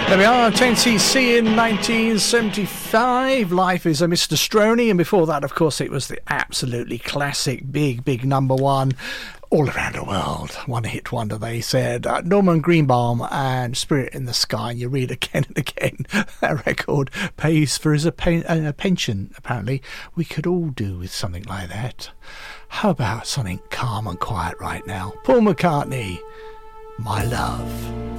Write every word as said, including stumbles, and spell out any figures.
There we are, ten C C in nineteen seventy-five. Life is a Mister Stroney. And before that, of course, it was the absolutely classic, big, big number one all around the world. One hit wonder, they said. Uh, Norman Greenbaum and Spirit in the Sky. You read again and again. That record pays for his a, pen, a pension, apparently. We could all do with something like that. How about something calm and quiet right now? Paul McCartney, My Love.